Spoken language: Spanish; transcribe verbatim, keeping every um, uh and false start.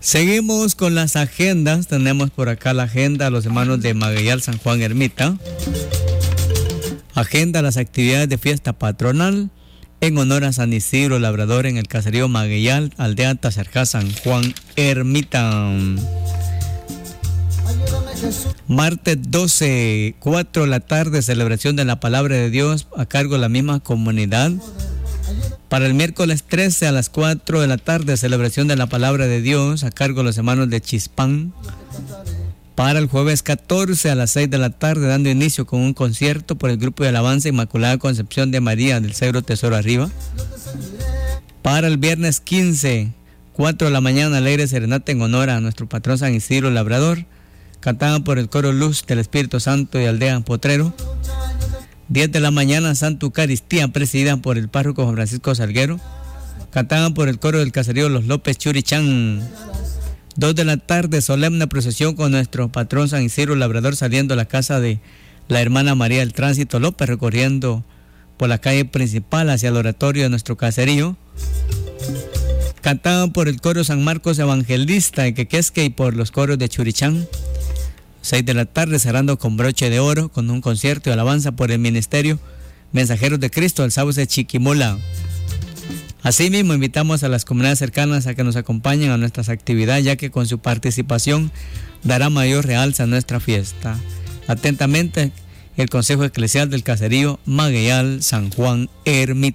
Seguimos con las agendas. Tenemos por acá la agenda a los hermanos de Magueyal San Juan Ermita. Agenda las actividades de fiesta patronal en honor a San Isidro Labrador en el caserío Magueyal, aldea Tacercá, San Juan Ermita. Martes doce, cuatro de la tarde, celebración de la palabra de Dios a cargo de la misma comunidad. Para el miércoles trece a las cuatro de la tarde, celebración de la palabra de Dios a cargo de los hermanos de Chispán. Para el jueves catorce a las seis de la tarde, dando inicio con un concierto por el grupo de alabanza Inmaculada Concepción de María del Cedro Tesoro Arriba. Para el viernes quince, cuatro de la mañana, alegre serenata en honor a nuestro patrón San Isidro Labrador, cantada por el coro Luz del Espíritu Santo de Aldea Potrero. diez de la mañana, Santa Eucaristía, presidida por el párroco Juan Francisco Salguero, cantada por el coro del caserío Los López Churichán. dos de la tarde, solemne procesión con nuestro patrón San Isidro Labrador saliendo a la casa de la hermana María del Tránsito López, recorriendo por la calle principal hacia el oratorio de nuestro caserío. Cantada por el coro San Marcos Evangelista de Quequesque y por los coros de Churichán. seis de la tarde, cerrando con broche de oro, con un concierto de alabanza por el ministerio Mensajeros de Cristo del Sauce Chiquimula. Asimismo, invitamos a las comunidades cercanas a que nos acompañen a nuestras actividades, ya que con su participación dará mayor realza a nuestra fiesta. Atentamente, el Consejo Eclesial del Caserío Magueyal San Juan Ermita.